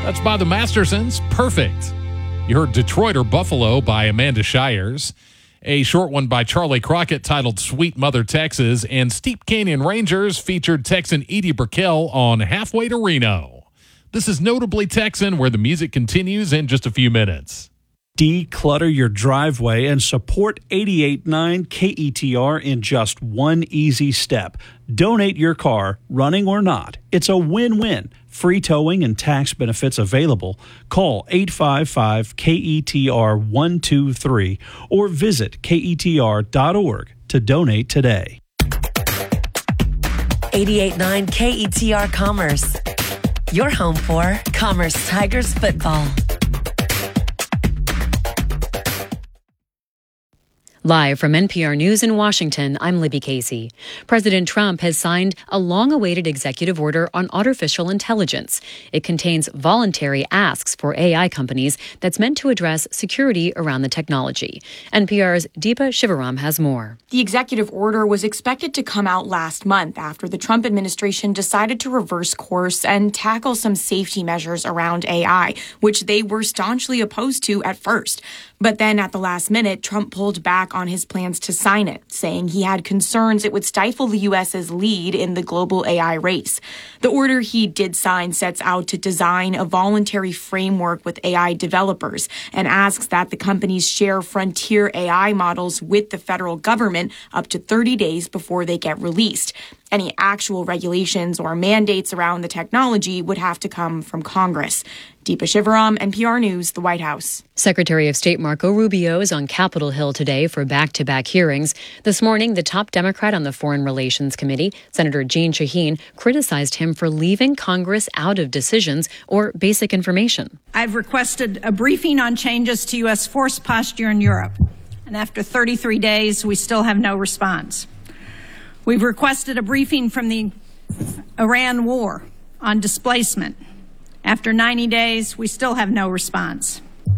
That's by the Mastersons. Perfect. You heard Detroit or Buffalo by Amanda Shires. A short one by Charlie Crockett titled Sweet Mother Texas. And Steep Canyon Rangers featured Texan Edie Brickell on Halfway to Reno. This is Notably Texan, where the music continues in just a few minutes. Declutter your driveway and support 88.9 KETR in just one easy step. Donate your car, running or not. It's a win-win. Free towing and tax benefits available. Call 855-KETR-123 or visit KETR.org to donate today. 88.9 KETR Commerce. Your home for Commerce Tigers football. Live from NPR News in Washington, I'm Libby Casey. President Trump has signed a long-awaited executive order on artificial intelligence. It contains voluntary asks for AI companies that's meant to address security around the technology. NPR's Deepa Shivaram has more. The executive order was expected to come out last month after the Trump administration decided to reverse course and tackle some safety measures around AI, which they were staunchly opposed to at first. But then at the last minute, Trump pulled back on his plans to sign it, saying he had concerns it would stifle the U.S.'s lead in the global AI race. The order he did sign sets out to design a voluntary framework with AI developers and asks that the companies share frontier AI models with the federal government up to 30 days before they get released. Any actual regulations or mandates around the technology would have to come from Congress. Deepa Shivaram, NPR News, the White House. Secretary of State Marco Rubio is on Capitol Hill today for back-to-back hearings. This morning, the top Democrat on the Foreign Relations Committee, Senator Jeanne Shaheen, criticized him for leaving Congress out of decisions or basic information. I've requested a briefing on changes to U.S. force posture in Europe, and after 33 days, we still have no response. We've requested a briefing from the Iran war on displacement. After 90 days, we still have no response.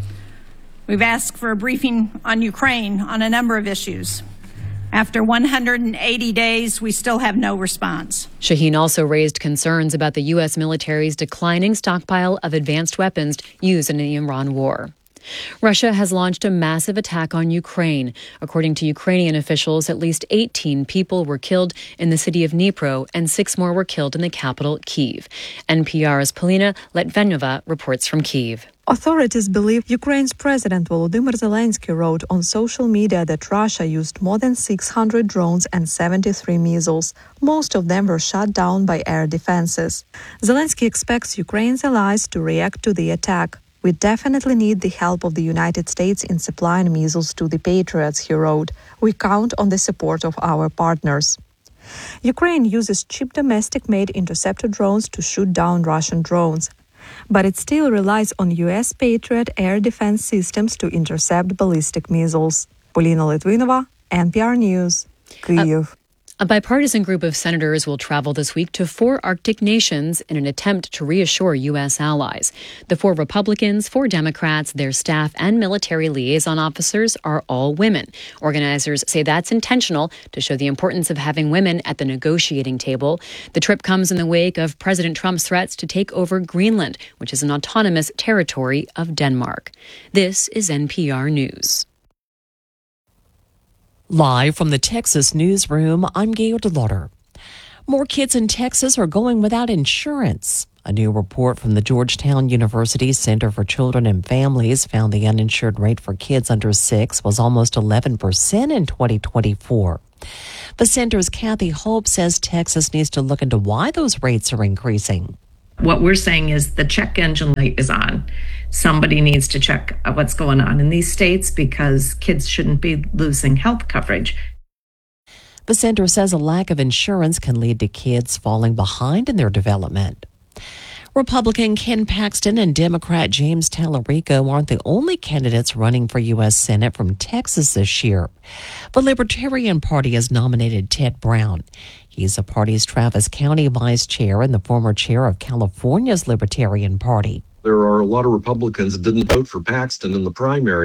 We've asked for a briefing on Ukraine on a number of issues. After 180 days, we still have no response. Shaheen also raised concerns about the U.S. military's declining stockpile of advanced weapons used in the Iran war. Russia has launched a massive attack on Ukraine. According to Ukrainian officials, at least 18 people were killed in the city of Dnipro and 6 more were killed in the capital, Kyiv. NPR's Polina Letvenova reports from Kyiv. Authorities believe Ukraine's President Volodymyr Zelensky wrote on social media that Russia used more than 600 drones and 73 missiles. Most of them were shot down by air defenses. Zelensky expects Ukraine's allies to react to the attack. We definitely need the help of the United States in supplying missiles to the Patriots, he wrote. We count on the support of our partners. Ukraine uses cheap domestic-made interceptor drones to shoot down Russian drones. But it still relies on U.S. Patriot air defense systems to intercept ballistic missiles. Polina Litvinova, NPR News, Kyiv. A bipartisan group of senators will travel this week to 4 Arctic nations in an attempt to reassure U.S. allies. The 4 Republicans, 4 Democrats, their staff, and military liaison officers are all women. Organizers say that's intentional to show the importance of having women at the negotiating table. The trip comes in the wake of President Trump's threats to take over Greenland, which is an autonomous territory of Denmark. This is NPR News. Live from the Texas newsroom, I'm Gail DeLauder. More kids in Texas are going without insurance. A new report from the Georgetown University Center for Children and Families found the uninsured rate for kids under 6 was almost 11% in 2024. The center's Kathy Hope says Texas needs to look into why those rates are increasing. What we're saying is the check engine light is on. Somebody needs to check what's going on in these states because kids shouldn't be losing health coverage. The center says a lack of insurance can lead to kids falling behind in their development. Republican Ken Paxton and Democrat James Tallarico aren't the only candidates running for U.S. Senate from Texas this year. The Libertarian Party has nominated Ted Brown. He's the party's Travis County vice chair and the former chair of California's Libertarian Party. There are a lot of Republicans that didn't vote for Paxton in the primary,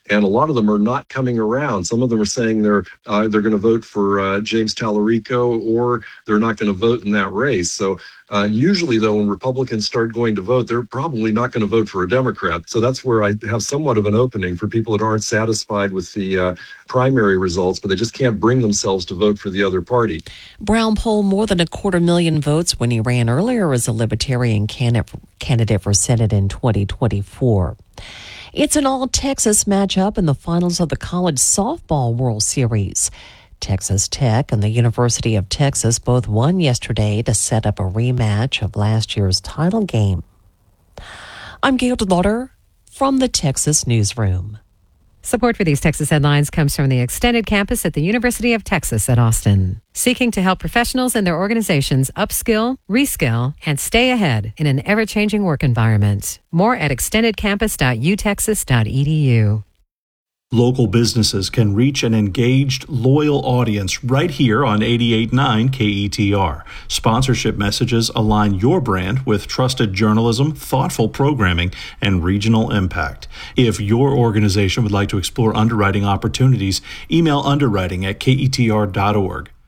And a lot of them are not coming around. Some of them are saying they're going to vote for James Tallarico, or they're not going to vote in that race. So usually, though, when Republicans start going to vote, they're probably not going to vote for a Democrat. So that's where I have somewhat of an opening for people that aren't satisfied with the primary results, but they just can't bring themselves to vote for the other party. Brown polled more than 250,000 votes when he ran earlier as a Libertarian candidate for Senate in 2024. It's an all-Texas matchup in the finals of the College Softball World Series. Texas Tech and the University of Texas both won yesterday to set up a rematch of last year's title game. I'm Gail DeLauder from the Texas Newsroom. Support for these Texas headlines comes from the extended campus at the University of Texas at Austin, seeking to help professionals and their organizations upskill, reskill, and stay ahead in an ever-changing work environment. More at extendedcampus.utexas.edu. Local businesses can reach an engaged, loyal audience right here on 88.9 KETR. Sponsorship messages align your brand with trusted journalism, thoughtful programming, and regional impact. If your organization would like to explore underwriting opportunities, email underwriting@ketr.org.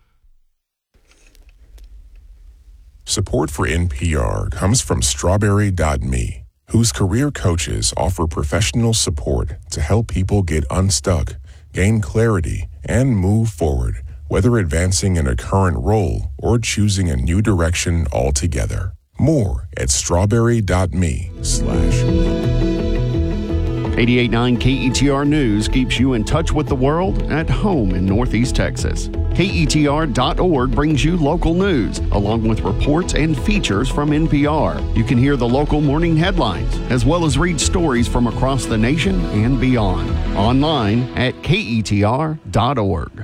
Support for NPR comes from Strawberry.me, whose career coaches offer professional support to help people get unstuck, gain clarity, and move forward, whether advancing in a current role or choosing a new direction altogether. More at strawberry.me/. 88.9 KETR News keeps you in touch with the world at home in Northeast Texas. KETR.org brings you local news, along with reports and features from NPR. You can hear the local morning headlines, as well as read stories from across the nation and beyond. Online at KETR.org.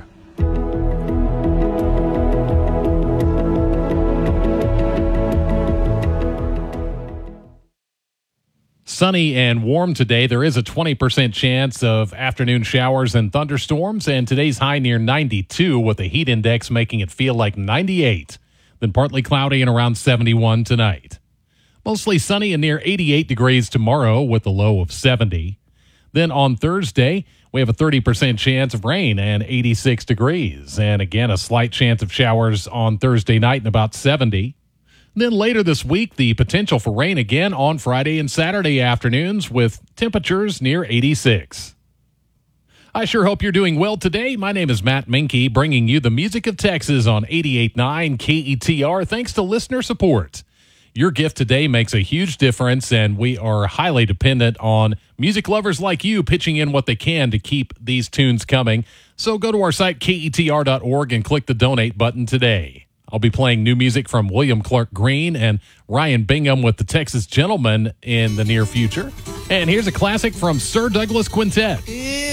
Sunny and warm today. There is a 20% chance of afternoon showers and thunderstorms, and today's high near 92 with the heat index making it feel like 98. Then partly cloudy and around 71 tonight. Mostly sunny and near 88 degrees tomorrow with a low of 70. Then on Thursday, we have a 30% chance of rain and 86 degrees. And again, a slight chance of showers on Thursday night and about 70. Then later this week, the potential for rain again on Friday and Saturday afternoons with temperatures near 86. I sure hope you're doing well today. My name is Matt Minke, bringing you the music of Texas on 88.9 KETR, thanks to listener support. Your gift today makes a huge difference, and we are highly dependent on music lovers like you pitching in what they can to keep these tunes coming. So go to our site, KETR.org, and click the donate button today. I'll be playing new music from William Clark Green and Ryan Bingham with the Texas Gentlemen in the near future. And here's a classic from Sir Douglas Quintet.